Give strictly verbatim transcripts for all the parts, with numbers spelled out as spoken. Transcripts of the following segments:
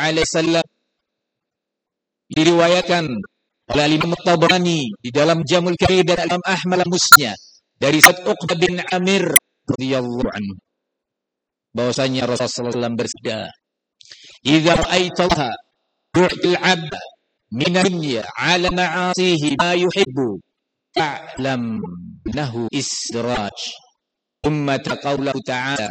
alaihi wasallam. Diriwayatkan oleh Imam Tabrani di dalam Jamul Kabir dan Imam Ahmad Musnya dari Sa'd Uqbah bin Amir radhiyallahu anhu bahwasanya Rasulullah sallallahu alaihi wasallam bersabda, "Idza ra'aitallaha yu'til 'abda min ad-dunya 'ala ma'asihi ma yuhibbu fa'lam annahu istidraj." Thumma taqawlahu ta'ala,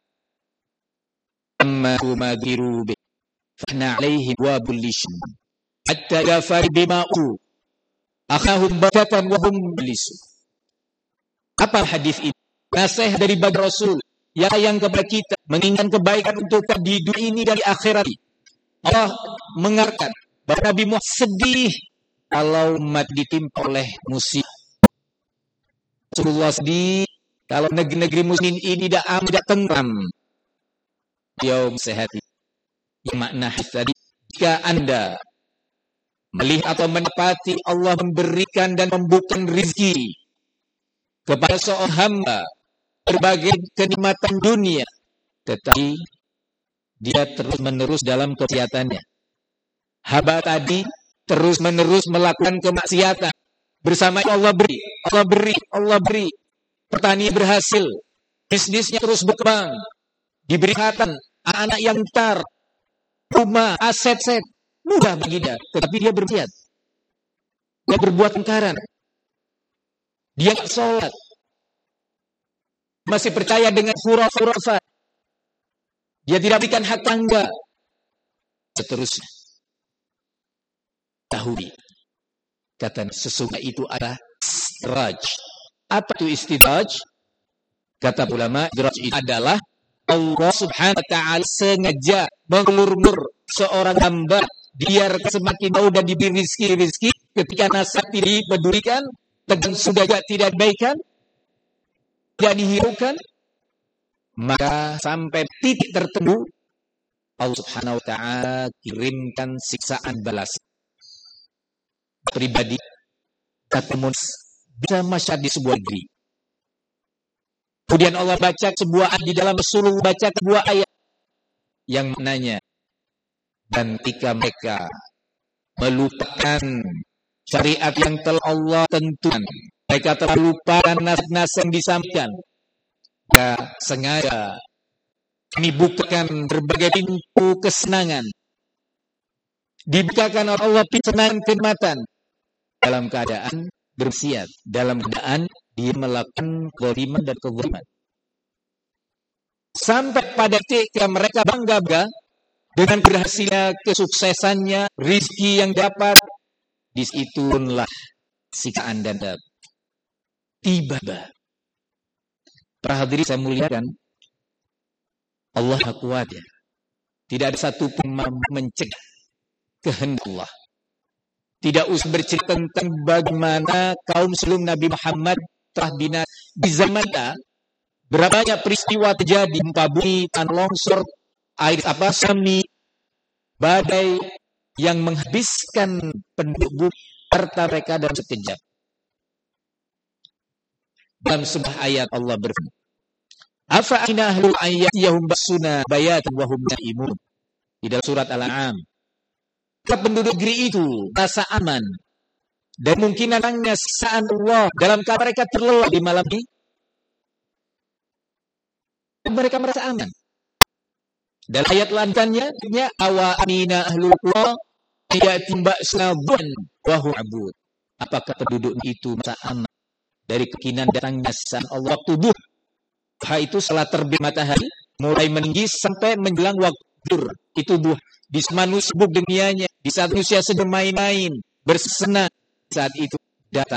"Amma huma dhiru bi fahna 'alaihim wa bullishin hatta yafar bima'u akhahum bakatan wa hum lisu." Apa hadis ini? Nasihat dari bagi Rasul yang sayang kepada kita, menginginkan kebaikan untuk kita di dunia ini dan di akhirat. Allah mengarahkan bahwa Nabi Muhammad sedih kalau umat ditimpa oleh musibah. Rasulullah sedih kalau negeri-negeri muslimin ini tidak aman, tidak tentram. Dia sehati. Yang makna tadi, jika Anda melihat atau mendapati Allah memberikan dan membuka rezeki kepada seorang hamba berbagai kenikmatan dunia, tetapi dia terus-menerus dalam kemaksiatannya. Hamba tadi terus-menerus melakukan kemaksiatan. Bersama Allah beri, Allah beri, Allah beri. Petani berhasil, bisnisnya terus berkembang, diberi kesehatan, anak yang pintar, rumah, aset-aset, mudah bagi dia. Tetapi dia bermaksiat, dia berbuat kengkaran, dia tak sholat, masih percaya dengan khurafat, dia tidak berikan hak tangga, seterusnya. Tahui, kata sesungguhnya itu adalah istidraj. Apa itu istidraj? Kata ulama, istidraj itu adalah Allah subhanahu wa ta'ala sengaja mengulur-ulur seorang hamba biar semakin tahu dan diberi rizki-rizki ketika nasab tidak dipedulikan, tegang sudah tidak dibaikan, tidak dihiraukan, maka sampai titik tertentu Allah subhanahu wa ta'ala kirimkan siksaan balas. Pribadi ketemu bisa masyarakat di sebuah negeri. Kemudian Allah baca sebuah ayat di dalam Rasulullah baca sebuah ayat yang maknanya, dan ketika mereka melupakan syariat yang telah Allah tentukan, mereka telah lupakan nas-nas yang disampaikan, ya sengaja kami bukakan berbagai pintu kesenangan, dibukakan oleh Allah pintu kesenangan kenikmatan dalam keadaan bermaksiat, dalam keadaan dia melakukan kezaliman dan kezaliman. Sampai pada titik mereka bangga-bangga dengan berhasilnya kesuksesannya, rizki yang dapat, disitulah siksaan dan adab. Tiba-tiba, para hadirin saya muliakan, Allah kuat ya. Tidak ada satu pun mencegah kehendak Allah. Tidak usah bercerita tentang bagaimana kaum sebelum Nabi Muhammad telah binasa di zamannya. Berapa banyak peristiwa terjadi, gempa bumi, tanah longsor, air apa semi, badai yang menghabiskan penduduk bumi harta mereka dalam sekejap. Dalam sebuah ayat Allah berfirman, "Afa aina ahlul ayyatiyahum basuna bayatan wa hum naimun." Di dalam surat Al-An'am. Penduduk negeri itu rasa aman dan mungkin anaknya siksaan Allah dalam keadaan mereka terlelap di malam ini, mereka merasa aman. Dalam ayat lanjutannya, awa amina ahlul qura yatim ba'sna buan wa hum abud. Apakah penduduk itu merasa aman dari kemungkinan datangnya siksaan Allah waktu duhur? Itu setelah terbit matahari mulai meninggi sampai menjelang waktu tidur. Itu buah di manusia sibuk dunianya, di saat manusia sedang main-main bersenang, saat itu datang